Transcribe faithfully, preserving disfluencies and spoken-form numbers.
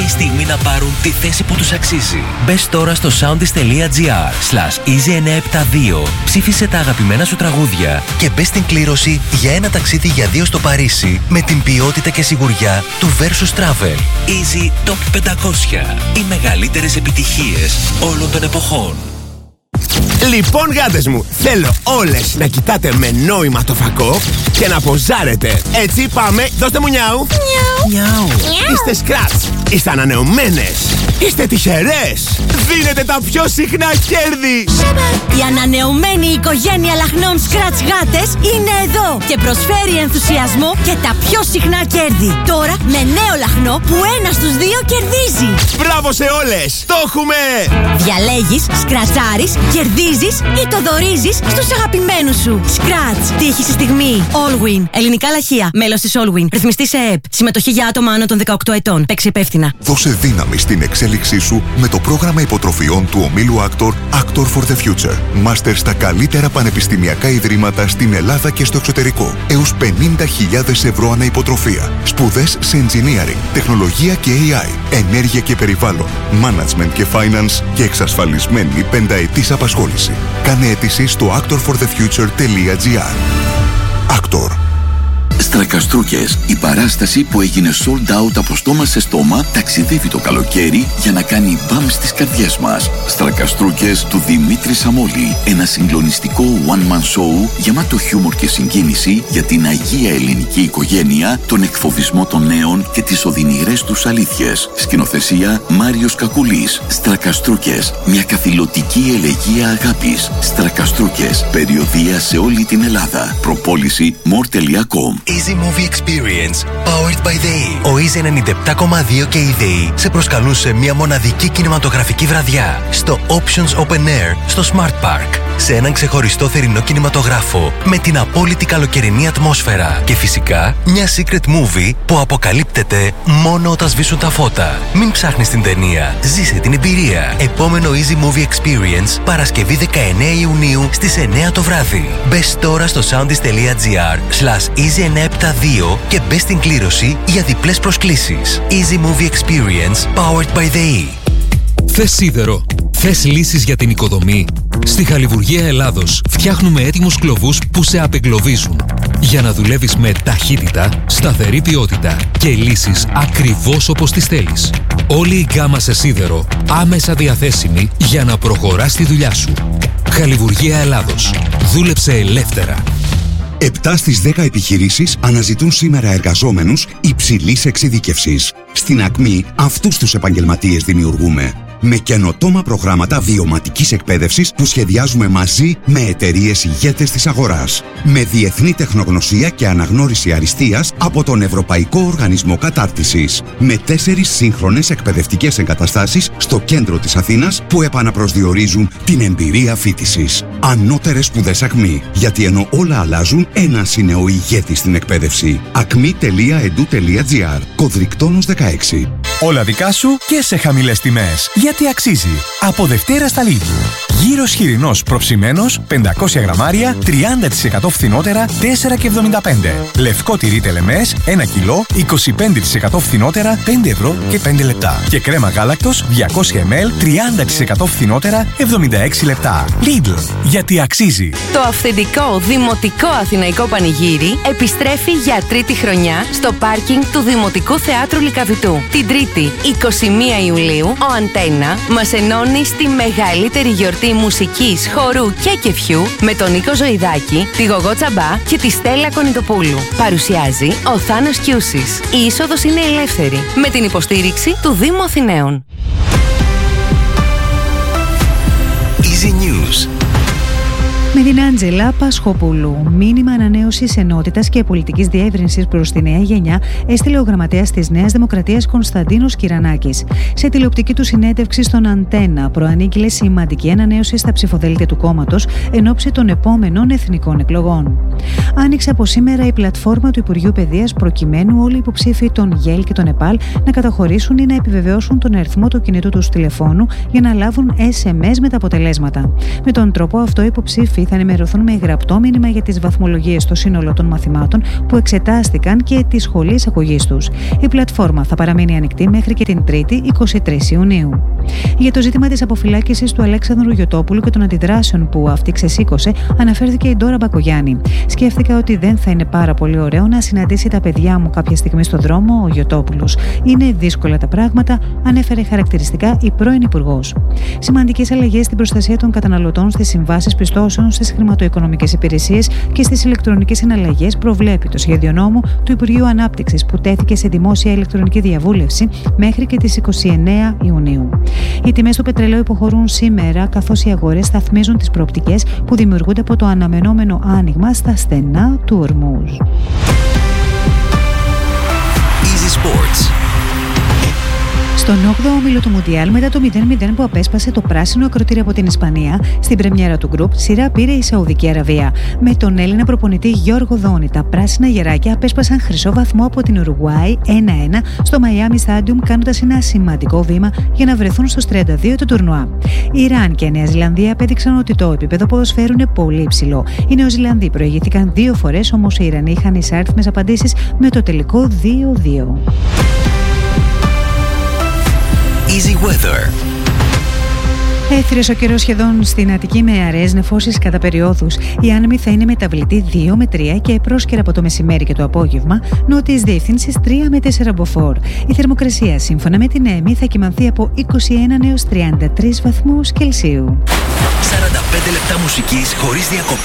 η στιγμή να πάρουν τη θέση που τους αξίζει. Μπες τώρα στο soundis.gr slash easy εννιακόσια εβδομήντα δύο, ψήφισε τα αγαπημένα σου τραγούδια και μπες στην κλήρωση για ένα ταξίδι για δύο στο Παρίσι με την ποιότητα και σιγουριά του Versus Travel. Easy Top πεντακόσια. Οι μεγαλύτερες επιτυχίες όλων των εποχών. Λοιπόν, γάτες μου, θέλω όλες να κοιτάτε με νόημα το φακό και να ποζάρετε. Έτσι, πάμε, δώστε μου νιάου. Νιάου. Είστε scratch, είστε ανανεωμένες, είστε τυχερές. Δίνετε τα πιο συχνά κέρδη. Η ανανεωμένη οικογένεια λαχνών Scratch γάτες είναι εδώ και προσφέρει ενθουσιασμό και τα πιο συχνά κέρδη. Τώρα με νέο λαχνό που ένα στους δύο κερδίζει. Μπράβο σε όλες, το έχουμε. Διαλέγεις, σκρατσάρεις, κερδίζεις ή το δωρίζεις στους αγαπημένους σου. Scratch, τύχη στη στιγμή. Allwin, ελληνικά λαχεία, μέλος της Allwin, ρυθμιστή σε ΕΕΠ. Συμμετοχή για άτομα άνω των δεκαοκτώ ετών. Παίξε υπεύθυνα. Δώσε δύναμη στην εξέλιξή σου με το πρόγραμμα υποτροφιών του ομίλου Actor, Actor for the Future. Μάστερ στα καλύτερα πανεπιστημιακά ιδρύματα στην Ελλάδα και στο εξωτερικό. Έως πενήντα χιλιάδες ευρώ ανά υποτροφία. Σπουδές σε engineering, τεχνολογία και έι άι, ενέργεια και περιβάλλον, management και finance και εξασφαλισμένη πενταετής απασχόληση. Κάνε αίτηση στο actor for the future τελεία gr. Actor. Στρακαστρούκες, η παράσταση που έγινε sold out από στόμα σε στόμα, ταξιδεύει το καλοκαίρι για να κάνει μπαμ στις καρδιές μας. Στρακαστρούκες του Δημήτρη Σαμόλη, ένα συγκλονιστικό one-man show γεμάτο χιούμορ και συγκίνηση για την αγία ελληνική οικογένεια, τον εκφοβισμό των νέων και τις οδυνηρές τους αλήθειες. Σκηνοθεσία Μάριος Κακουλής. Στρακαστρούκες, μια καθηλωτική ελεγεία αγάπης. Στρακαστρούκες, περιοδεία σε όλη την Ελλάδα. Προπόληση more τελεία com. Easy Movie Experience, powered by the E. Ο Easy ενενήντα επτά κόμμα δύο και η The E σε προσκαλούν σε μια μοναδική κινηματογραφική βραδιά στο Options Open Air στο Smart Park. Σε έναν ξεχωριστό θερινό κινηματογράφο με την απόλυτη καλοκαιρινή ατμόσφαιρα και φυσικά μια secret movie που αποκαλύπτεται μόνο όταν σβήσουν τα φώτα. Μην ψάχνεις την ταινία, ζήσε την εμπειρία. Επόμενο Easy Movie Experience Παρασκευή δεκαεννέα Ιουνίου στις εννέα το βράδυ. Μπες τώρα στο soundis.gr slash easy εννιακόσια εβδομήντα δύο και μπες στην κλήρωση για διπλές προσκλήσεις. Easy Movie Experience powered by the E. Θες σίδερο? Θες λύσεις για την οικοδομή? Στη Χαλιβουργία Ελλάδος φτιάχνουμε έτοιμους κλωβούς που σε απεγκλωβίζουν για να δουλεύεις με ταχύτητα, σταθερή ποιότητα και λύσεις ακριβώς όπως τις θέλεις. Όλη η γκάμα σε σίδερο άμεσα διαθέσιμη για να προχωράς τη δουλειά σου. Χαλιβουργία Ελλάδος. Δούλεψε ελεύθερα. επτά στις δέκα επιχειρήσεις αναζητούν σήμερα εργαζόμενους υψηλής εξειδίκευσης. Στην Ακμή αυτούς τους επαγγελματίες δημιουργούμε. Με καινοτόμα προγράμματα βιωματικής εκπαίδευσης που σχεδιάζουμε μαζί με εταιρείες ηγέτες της αγοράς. Με διεθνή τεχνογνωσία και αναγνώριση αριστείας από τον Ευρωπαϊκό Οργανισμό Κατάρτισης. Με τέσσερις σύγχρονες εκπαιδευτικές εγκαταστάσεις στο κέντρο της Αθήνας που επαναπροσδιορίζουν την εμπειρία φοιτησης. Ανώτερες σπουδές Ακμή. Γιατί ενώ όλα αλλάζουν, ένας είναι ο ηγέτης στην εκπαίδευση. ακμή τελεία e d u τελεία g r. Κωδρικτόνος δεκαέξι. Όλα δικά σου και σε χαμηλές τιμές. Γιατί αξίζει. Από Δευτέρα στα Lidl. Γύρος χοιρινός προψημένος, πεντακόσια γραμμάρια, τριάντα τοις εκατό φθηνότερα, τέσσερα και εβδομήντα πέντε. Λευκό τυρί τελεμές, ένα κιλό, είκοσι πέντε τοις εκατό φθηνότερα, πέντε ευρώ και πέντε λεπτά. Και κρέμα γάλακτος, διακόσια μιλιλίτρα, τριάντα τοις εκατό φθηνότερα, εβδομήντα έξι λεπτά. Lidl. Γιατί αξίζει. Το αυθεντικό δημοτικό αθηναϊκό πανηγύρι επιστρέφει για τρίτη χρονιά στο πάρκινγκ του Δημοτικού Θεάτρου Λυκαβητού. Την Τρίτη, εικοστή πρώτη Ιουλίου, ο Αντένα μας ενώνει στη μεγαλύτερη γιορτή μουσικής, χορού και κεφιού με τον Νίκο Ζωηδάκη, τη Γογό Τσαμπά και τη Στέλλα Κονιτοπούλου. Παρουσιάζει ο Θάνος Κιούσης. Η είσοδος είναι ελεύθερη με την υποστήριξη του Δήμου Αθηναίων. Easy News. Με την Άντζελα Πασχοπούλου. Μήνυμα ανανέωσης ενότητας και πολιτικής διεύρυνσης προς τη νέα γενιά έστειλε ο γραμματέας της Νέας Δημοκρατίας Κωνσταντίνος Κυρανάκης. Σε τηλεοπτική του συνέντευξη στον Αντένα, προανήγγειλε σημαντική ανανέωση στα ψηφοδέλτια του κόμματος εν ώψη των επόμενων εθνικών εκλογών. Άνοιξε από σήμερα η πλατφόρμα του Υπουργείου Παιδείας προκειμένου όλοι οι υποψήφοι των ΓΕΛ και των ΕΠΑΛ να καταχωρήσουν ή να επιβεβαιώσουν τον αριθμό του κινητού τους τηλεφώνου για να λάβουν ες εμ ες με τα αποτελέσματα. Με τον τρόπο αυτό, οι υποψήφοι συνάδελφοι θα ενημερωθούν με γραπτό μήνυμα για τις βαθμολογίες στο σύνολο των μαθημάτων που εξετάστηκαν και τη σχολή εισαγωγής τους. Η πλατφόρμα θα παραμείνει ανοιχτή μέχρι και την Τρίτη, εικοστή τρίτη Ιουνίου. Για το ζήτημα της αποφυλάκησης του Αλέξανδρου Γιωτόπουλου και των αντιδράσεων που αυτή ξεσήκωσε, αναφέρθηκε η Ντόρα Μπακογιάννη. Σκέφτηκα ότι δεν θα είναι πάρα πολύ ωραίο να συναντήσει τα παιδιά μου κάποια στιγμή στο δρόμο ο Γιωτόπουλος. Είναι δύσκολα τα πράγματα, ανέφερε χαρακτηριστικά η πρώην Υπουργός. Σημαντικές αλλαγές στην προστασία των καταναλωτών στις συμβάσεις πιστώσεων, στις χρηματοοικονομικές υπηρεσίες και στις ηλεκτρονικές συναλλαγές προβλέπει το σχέδιο νόμου του Υπουργείου Ανάπτυξης που τέθηκε σε δημόσια ηλεκτρονική διαβούλευση μέχρι και τις εικοστή ενάτη Ιουνίου. Οι τιμές του πετρελαίου υποχωρούν σήμερα, καθώς οι αγορές σταθμίζουν τις προοπτικές που δημιουργούνται από το αναμενόμενο άνοιγμα στα στενά του Ορμούζ. Easy Sports. Στον όγδοο όμιλο του Μουντιάλ, μετά το μηδέν μηδέν που απέσπασε το πράσινο ακροτήριο από την Ισπανία, στην πρεμιέρα του γκρουπ, σειρά πήρε η Σαουδική Αραβία. Με τον Έλληνα προπονητή Γιώργο Δόνη, τα πράσινα γεράκια απέσπασαν χρυσό βαθμό από την Ουρουγουάη ένα ένα στο Miami Stadium, κάνοντας ένα σημαντικό βήμα για να βρεθούν στους τριάντα δύο του τουρνουά. Η Ιράν και η Νέα Ζηλανδία απέδειξαν ότι το επίπεδο ποδοσφαίρου είναι πολύ υψηλό. Οι Νεοζηλανδοί προηγήθηκαν δύο φορές, όμως οι Ιρανοί είχαν εισάριθμες απαντήσεις με το τελικό δύο δύο. Easy Weather. Έθριος ο καιρός σχεδόν στην Αττική με αραιές νεφώσεις κατά περιόδους. Η άνεμη θα είναι μεταβλητή δύο με τρία και πρόσκαιρα από το μεσημέρι και το απόγευμα, νότιες διευθύνσεις τρία με τέσσερα μποφόρ. Η θερμοκρασία σύμφωνα με την ΕΜΗ θα κυμανθεί από είκοσι ένα έως τριάντα τρεις βαθμούς Κελσίου. σαράντα πέντε λεπτά μουσικής χωρίς διακοπή.